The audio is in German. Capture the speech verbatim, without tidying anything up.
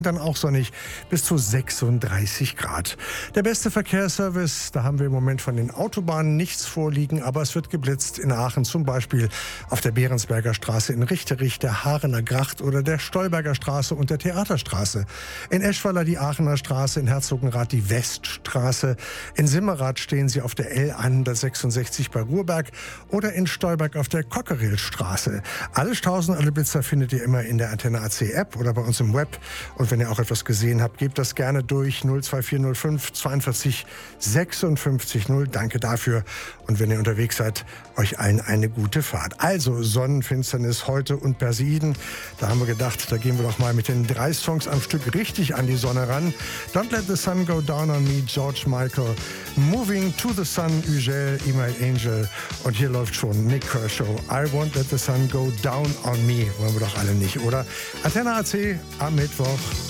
Dann auch sonnig bis zu sechsunddreißig Grad. Der beste Verkehrsservice, da haben wir im Moment von den Autobahnen nichts vorliegen, aber es wird geblitzt in Aachen, zum Beispiel auf der Behrensberger Straße in Richterich, der Haarener Gracht oder der Stolberger Straße und der Theaterstraße. In Eschweiler die Aachener Straße, in Herzogenrath die Weststraße. In Simmerath stehen sie auf der L hundertsechsundsechzig bei Ruhrberg oder in Stolberg auf der Cockerillstraße. Alle Stausen, alle Blitzer findet ihr immer in der Antenne A C App oder bei uns im Web. Und wenn ihr auch etwas gesehen habt, gebt das gerne durch null zwei vier null fünf zweiundvierzig sechsundfünfzig null. Danke dafür. Und wenn ihr unterwegs seid, euch allen eine gute Fahrt. Also Sonnenfinsternis heute und Perseiden. Da haben wir gedacht, da gehen wir doch mal mit den drei Songs am Stück richtig an die Sonne ran. Don't Let the Sun Go Down on Me, George Michael. Moving to the Sun, Ugel, Email Angel. Und hier läuft schon Nick Kershaw. I Won't Let the Sun Go Down on Me. Wollen wir doch alle nicht, oder? Antenne A C am Mittwoch.